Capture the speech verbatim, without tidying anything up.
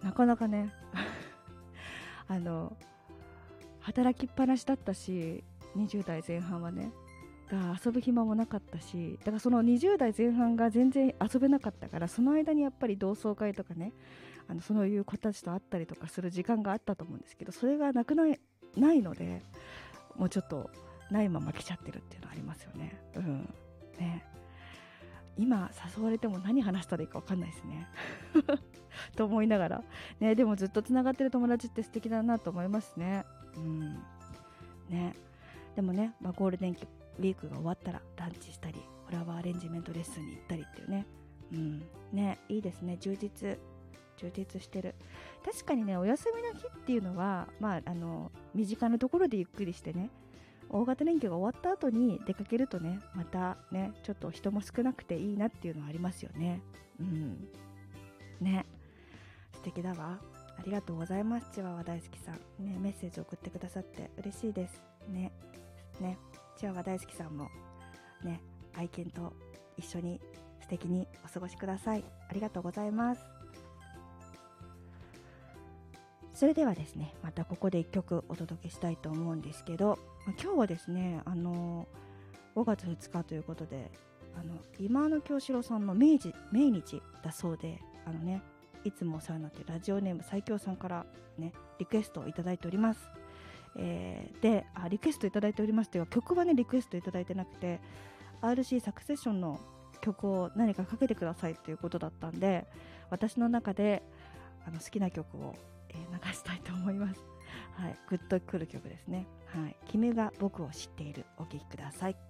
なかなかねあの働きっぱなしだったし、にじゅう代前半はねが遊ぶ暇もなかったし、だからそのにじゅう代前半が全然遊べなかったから、その間にやっぱり同窓会とかね、あのそういう子たちと会ったりとかする時間があったと思うんですけど、それがなくないないので、もうちょっとないまま来ちゃってるっていうのはありますよね。うんね、今誘われても何話したらいいか分かんないですねと思いながらね。でもずっとつながってる友達って素敵だなと思いますね。うんね、でもね、まあ、ゴールデンウィークが終わったらランチしたり、フラワーアレンジメントレッスンに行ったりっていうね、うんね、いいですね。充実充実してる。確かにね、お休みの日っていうのは、まあ、あの身近なところでゆっくりしてね、大型連休が終わった後に出かけるとね、またね、ちょっと人も少なくていいなっていうのはありますよね。うんね、素敵だわ。ありがとうございます。チワワ大好きさん、ね、メッセージ送ってくださって嬉しいですね。ね、チワワ大好きさんもね、愛犬と一緒に素敵にお過ごしください。ありがとうございます。それではですね、またここでいっきょくお届けしたいと思うんですけど、今日はですね、あのごがつふつかということで、あの今野京志郎さんの命日、命日だそうで、あのね、いつもお世話になっているラジオネーム最強さんからね、リクエストをいただいております。えー、であリクエストいただいておりますというか、曲はねリクエストいただいてなくて、 アールシー サクセッションの曲を何かかけてくださいということだったんで、私の中であの好きな曲を、えー、流したいと思います。はい、グッとくる曲ですね。はい、君が僕を知っている、お聴きください。